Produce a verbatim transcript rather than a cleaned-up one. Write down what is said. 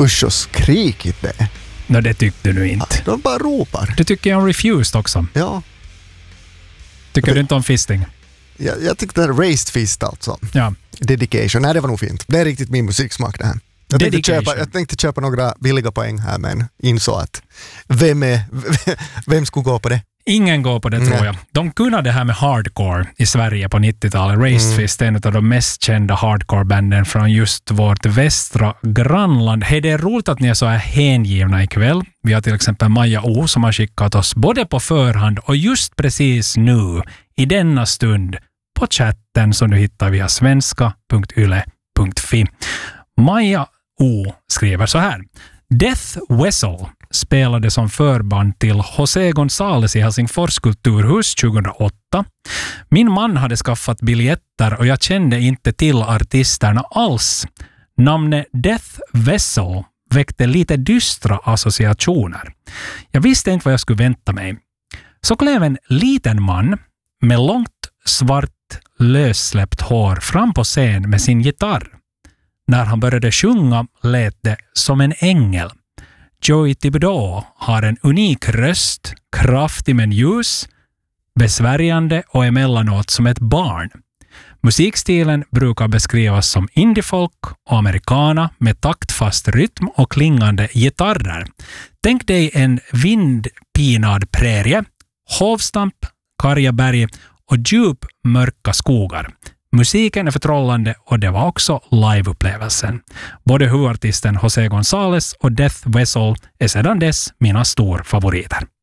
Usch så skrikigt det är. No, det tyckte du inte. Ja, de bara ropar. Du tycker om Refused också. Ja. Tycker det, du inte om Fisting? Jag, jag tyckte det här Raised Fist alltså. Ja. Dedication. Nej, det var nog fint. Det är riktigt min musiksmak det här. Jag tänkte, köpa, jag tänkte köpa några billiga poäng här, men insåg att vem, är, vem skulle gå på det? Ingen går på det, tror jag. De kunde det här med hardcore i Sverige på nittiotalet. Raised mm. Fist är en av de mest kända hardcore-banden från just vårt västra grannland. Hej, det är roligt att ni är så här hängivna ikväll. Vi har till exempel Maja O som har skickat oss både på förhand och just precis nu, i denna stund, på chatten som du hittar via svenska punkt yle punkt fi. Maja O skriver så här. Death Wessel spelade som förband till José González i Helsingfors kulturhus tjugohundraåtta. Min man hade skaffat biljetter och jag kände inte till artisterna alls. Namnet Death Wessel väckte lite dystra associationer. Jag visste inte vad jag skulle vänta mig. Så klev en liten man med långt svart lössläppt hår fram på scen med sin gitarr. När han började sjunga lät det som en ängel. Joey Thibodeau har en unik röst, kraftig men ljus, besvärjande och emellanåt som ett barn. Musikstilen brukar beskrivas som indiefolk och americana med taktfast rytm och klingande gitarrer. Tänk dig en vindpinad prärie, hovstamp, karga berg och djup mörka skogar. Musiken är förtrollande och det var också liveupplevelsen. Både huvudartisten José González och Death Wessel är sedan dess mina stora favoriter.